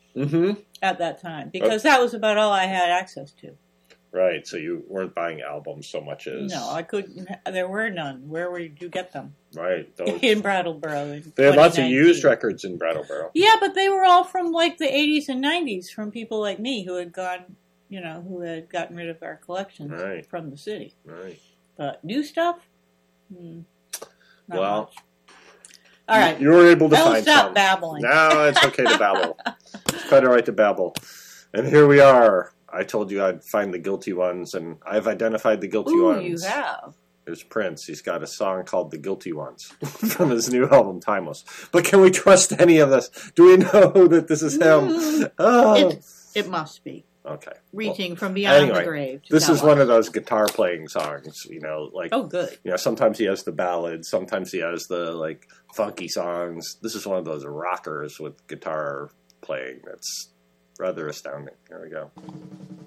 at that time because that was about all I had access to. Right, so you weren't buying albums so much as... No, I couldn't. There were none. Where would you get them? Right. Those... In Brattleboro. They had lots of used records in Brattleboro. Yeah, but they were all from like the 80s and 90s from people like me who had gone, who had gotten rid of our collections from the city. Right. But new stuff? Not much. All right. You were able to find stop some. Babbling. No, it's okay to babble. It's quite all right to babble. And here we are. I told you I'd find the guilty ones, and I've identified the guilty ones. You have. There's Prince. He's got a song called The Guilty Ones from his new album, Timeless. But can we trust any of this? Do we know that this is him? Oh. It must be. Okay. Reaching from beyond the grave. This is one of those guitar playing songs, like... Oh, good. Sometimes he has the ballads, sometimes he has the, funky songs. This is one of those rockers with guitar playing that's rather astounding. Here we go.